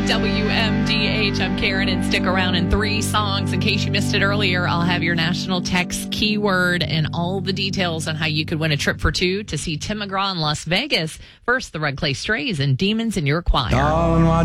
WMDH, I'm Karen, and stick around in 3 songs. In case you missed it earlier, I'll have your national text keyword and all the details on how you could win a trip for 2 to see Tim McGraw in Las Vegas. First, the Red Clay Strays and Demons in Your Choir.